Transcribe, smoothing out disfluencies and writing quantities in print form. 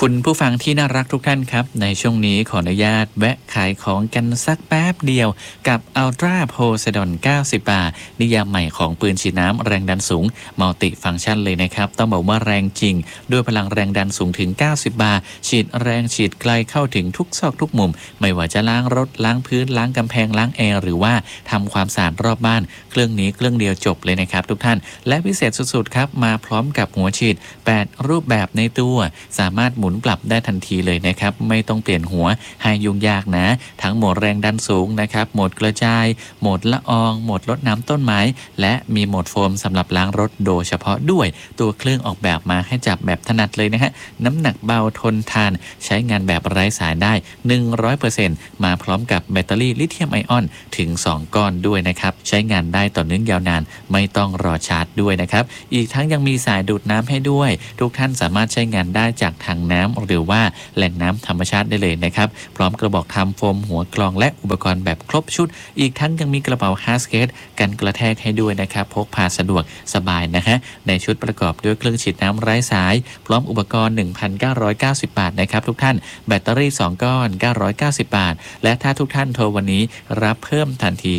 คุณผู้ฟังที่น่ารักทุกท่านครับในช่วงนี้ขออนุญาตแวะขายของกันสักแป๊บเดียวกับ Ultra Poseidon 90 บาทนิยามใหม่ของปืนฉีดน้ำแรงดันสูงมัลติฟังก์ชันเลยนะครับต้องบอกว่าแรงจริงด้วยพลังแรงดันสูงถึง90 บาทฉีดแรงฉีดไกลเข้าถึงทุกซอกทุกมุมไม่ว่าจะล้างรถล้างพื้นล้างกำแพงล้างแอร์หรือว่าทำความสะอาดรอบบ้านเครื่องนี้เครื่องเดียวจบเลยนะครับทุกท่านและพิเศษสุดๆครับมาพร้อมกับหัวฉีด8รูปแบบในตัวสามารถหมุนปรับได้ทันทีเลยนะครับไม่ต้องเปลี่ยนหัวให้ยุ่งยากนะทั้งโหมดแรงดันสูงนะครับโหมดกระจายโหมดละอองโหมดรดน้ำต้นไม้และมีโหมดโฟมสำหรับล้างรถโดยเฉพาะด้วยตัวเครื่องออกแบบมาให้จับแบบถนัดเลยนะฮะน้ำหนักเบาทนทานใช้งานแบบไร้สายได้ 100% มาพร้อมกับแบตเตอรี่ลิเธียมไอออนถึง2ก้อนด้วยนะครับใช้งานได้ต่อเนื่องยาวนานไม่ต้องรอชาร์จด้วยนะครับอีกทั้งยังมีสายดูดน้ำให้ด้วยทุกท่านสามารถใช้งานได้จากถังน้ำหรือว่าแหล่งน้ำธรรมชาติได้เลยนะครับพร้อมกระบอกทำโฟมหัวกรองและอุปกรณ์แบบครบชุดอีกทั้งยังมีกระเป๋าฮาร์ดเคสกันกระแทกให้ด้วยนะครับพกพาสะดวกสบายนะฮะในชุดประกอบด้วยเครื่องฉีดน้ำไร้สายพร้อมอุปกรณ์ 1,990 บาทนะครับทุกท่านแบตเตอรี่2ก้อน990 บาทและถ้าทุกท่านโทรวันนี้รับเพิ่มทันที